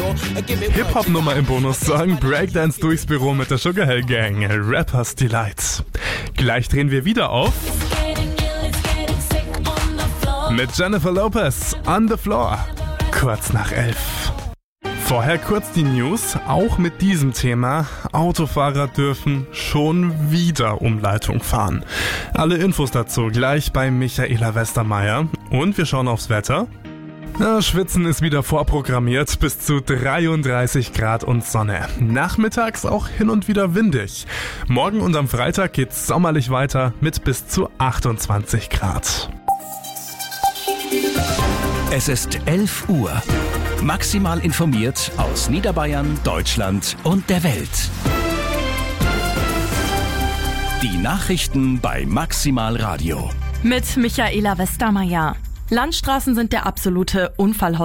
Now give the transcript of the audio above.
Hip-Hop-Nummer im Bonussong, Breakdance durchs Büro mit der Sugar Hill Gang, Rappers Delight. Gleich drehen wir wieder auf mit Jennifer Lopez, On the Floor, kurz nach 11. Vorher kurz die News, auch mit diesem Thema. Autofahrer dürfen schon wieder Umleitung fahren. Alle Infos dazu gleich bei Michaela Westermeier. Und wir schauen aufs Wetter. Schwitzen ist wieder vorprogrammiert, bis zu 33 Grad und Sonne. Nachmittags auch hin und wieder windig. Morgen und am Freitag geht's sommerlich weiter mit bis zu 28 Grad. Es ist 11 Uhr. Maximal informiert aus Niederbayern, Deutschland und der Welt. Die Nachrichten bei Maximal Radio. Mit Michaela Westermeier. Landstraßen sind der absolute Unfallhotspot.